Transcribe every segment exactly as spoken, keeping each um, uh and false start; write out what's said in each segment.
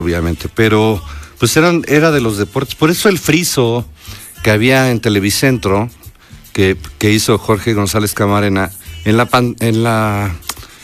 obviamente, pero pues eran era de los deportes. Por eso el friso que había en Televicentro, que, que hizo Jorge González Camarena, en la pan, en la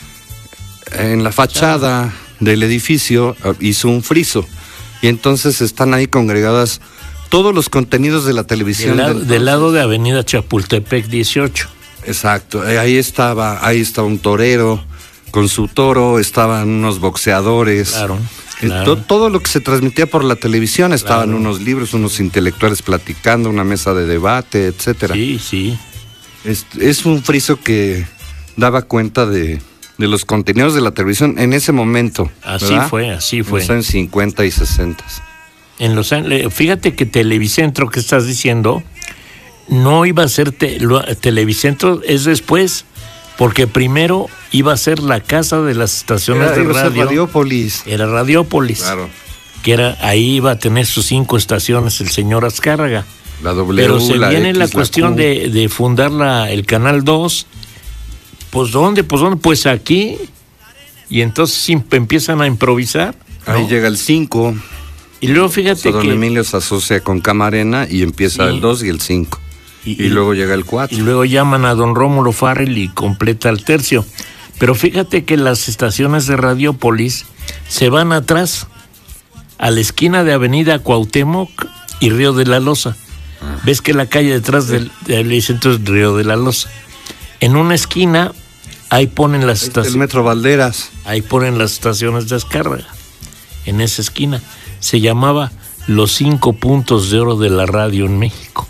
en la fachada del edificio hizo un friso. Y entonces están ahí congregadas todos los contenidos de la televisión. Del, lado, del lado de Avenida Chapultepec dieciocho. Exacto, ahí estaba, ahí estaba un torero con su toro, estaban unos boxeadores. Claro, claro. Todo, todo lo que se transmitía por la televisión, estaban claro. unos libros, unos intelectuales platicando, una mesa de debate, etcétera. Sí, sí. Es, es un friso que daba cuenta de, de los contenidos de la televisión en ese momento. Así ¿verdad? fue, así fue. En los años cincuenta y sesenta. En los años, fíjate que Televicentro que estás diciendo no iba a ser te, lo, Televicentro es después, porque primero iba a ser la casa de las estaciones era, de iba radio. A ser Radiópolis. Era Radiópolis. Claro. Que era, ahí iba a tener sus cinco estaciones el señor Azcárraga. La W, Pero se la viene X, la la cuestión Q. de, de fundar la, el Canal dos. Pues ¿dónde? Pues ¿dónde? Pues aquí. Y entonces empiezan a improvisar, ¿no? Ahí llega el cinco. Y luego fíjate Don que... Emilio se asocia con Camarena y empieza Sí. el dos y el cinco. Y, Y, y luego llega el cuatro. Y luego llaman a don Rómulo Farrell y completa el tercio. Pero fíjate que las estaciones de Radiópolis se van atrás, a la esquina de Avenida Cuauhtémoc y Río de la Loza. Ah. Ves que la calle detrás del, del centro es Río de la Loza. En una esquina, ahí ponen las estaciones. El Metro Valderas. Ahí ponen las estaciones de Azcárraga. En esa esquina. Se llamaba Los Cinco Puntos de Oro de la Radio en México.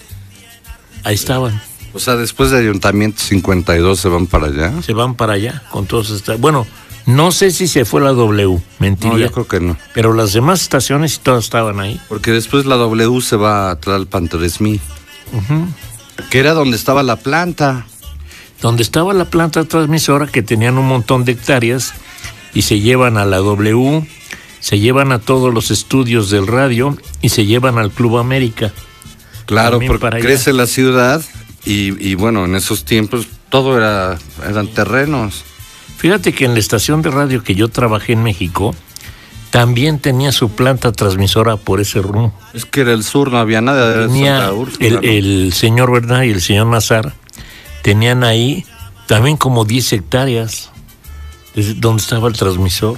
Ahí estaban. O sea, después de Ayuntamiento cincuenta y dos se van para allá. Se van para allá con todos estos. Bueno, no sé si se fue la W, mentiría. No, yo creo que no. Pero las demás estaciones todas estaban ahí. Porque después la W se va a Tlalpan tres mil. Uh-huh. Que era donde estaba la planta. Donde estaba la planta transmisora, que tenían un montón de hectáreas, y se llevan a la W, se llevan a todos los estudios del radio y se llevan al Club América. Claro, También porque crece la ciudad y, y bueno, en esos tiempos todo era eran terrenos. Fíjate que en la estación de radio que yo trabajé en México, también tenía su planta transmisora por ese rumbo. Es que era el sur, no había nada. Tenía Santa Úrsula, el, ¿no? el señor Bernal y el señor Nazar, tenían ahí también como diez hectáreas desde donde estaba el transmisor.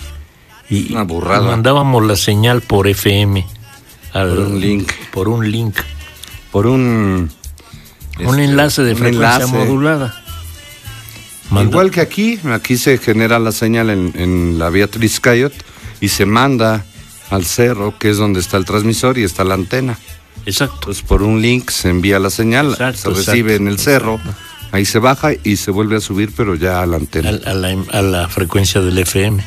Y una burrada. Mandábamos la señal por F M. Al, por un link. Por un link. Por un... Un este, enlace de frecuencia enlace. modulada. Manda. Igual que aquí, aquí se genera la señal en, en la Beatriz Cayot y se manda al cerro, que es donde está el transmisor y está la antena. Exacto. Entonces por un link se envía la señal, exacto, se recibe exacto, en el cerro, exacto. Ahí se baja y se vuelve a subir, pero ya a la antena. A, a, la, a la frecuencia del F M.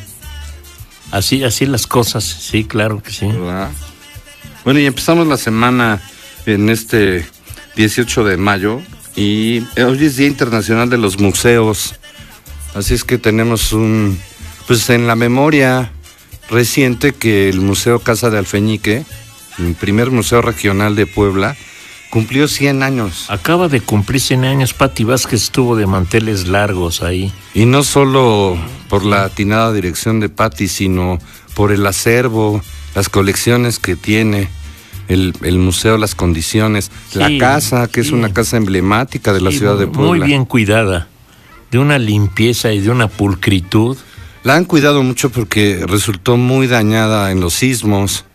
Así, así las cosas, sí, claro que sí. ¿Verdad? Bueno, y empezamos la semana en este dieciocho de mayo y hoy es Día Internacional de los Museos. Así es que tenemos un, pues en la memoria reciente que el Museo Casa de Alfeñique, el primer museo regional de Puebla, cumplió cien años. Acaba de cumplir cien años, Pati Vázquez estuvo de manteles largos ahí. Y no solo por la atinada dirección de Pati, sino por el acervo, las colecciones que tiene el, el museo, las condiciones, sí, la casa, que sí. Es una casa emblemática de la sí, ciudad de Puebla. Muy bien cuidada, de una limpieza y de una pulcritud. La han cuidado mucho porque resultó muy dañada en los sismos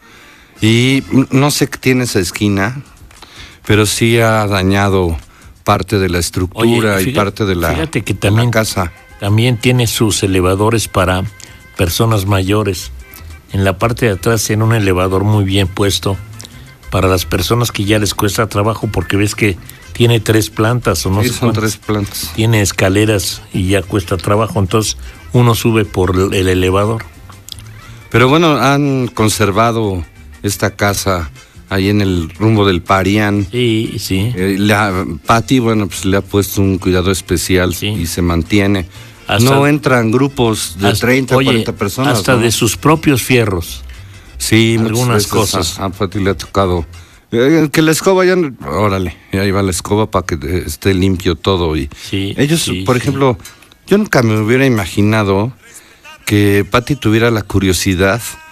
y no sé qué tiene esa esquina, pero sí ha dañado parte de la estructura. Oye, fíjate, y parte de la, fíjate que también, la casa. También tiene sus elevadores para personas mayores. En la parte de atrás tiene un elevador muy bien puesto para las personas que ya les cuesta trabajo, porque ves que tiene tres plantas o no sí, sé son cuántas. tres plantas. Tiene escaleras y ya cuesta trabajo, entonces uno sube por el elevador. Pero bueno, han conservado esta casa ahí en el rumbo del Parián. Sí, sí. Eh, la, Pati, bueno, pues le ha puesto un cuidado especial sí. Y se mantiene. Hasta, no entran grupos de hasta, treinta, oye, cuarenta personas. Hasta ¿no? de sus propios fierros. Sí, algunas cosas. A, a Pati le ha tocado. Eh, que la escoba ya, órale, ahí va la escoba para que esté limpio todo. Y sí, ellos, sí, por sí. ejemplo, yo nunca me hubiera imaginado que Pati tuviera la curiosidad